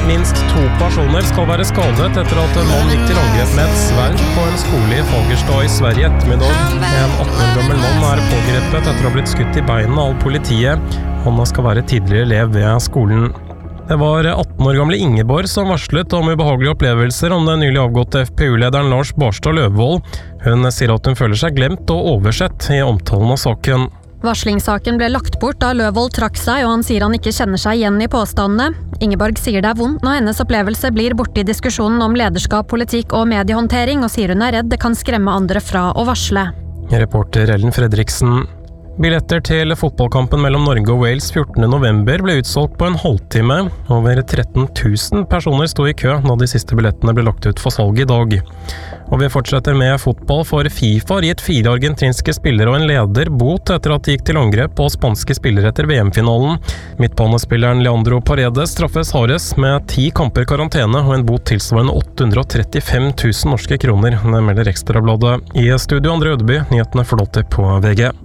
Minst 2 personer skal være skadet etter at en mann gikk til angrep med et sverd på en skole i Fagerstad i Sverige ettermiddag. En 18 år gammel mann er pågrepet etter å ha blitt skutt i beina av politiet. Han skal være tidligere elev ved skolen. Det var 18 år gamle Ingeborg som varslet om ubehagelige opplevelser om den nylig avgåtte FPU-lederen Lars Barstad Løvvold. Hun sier at hun føler seg glemt og oversett i omtalen av saken. Varslingssaken ble lagt bort da Løvvold trakk seg, og han sier han ikke kjenner seg igjen i påstandene. Ingeborg sier det er vondt når hennes opplevelse blir borte i diskusjonen om lederskap, politikk og mediehåndtering, og sier hun er redd det kan skremme andre fra å varsle. Reporter Ellen Fredriksen. Billetter til fotballkampen mellom Norge og Wales 14. november ble utsolgt på en halvtime. Over 13 000 personer sto i kø da de siste billettene ble lagt ut for salg i dag. Og vi fortsetter med fotball, for FIFA har gitt 4 argentinske spillere og en leder bot etter at de gikk til angrep på spanske spillere etter VM-finalen. Midtbanespilleren Leandro Paredes straffes hardest med 10 kamper karantene og en bot tilsvarende 835 000 norske kroner. Det melder Ekstrabladet. I studio André Ødeby, nyhetene flåter på VG.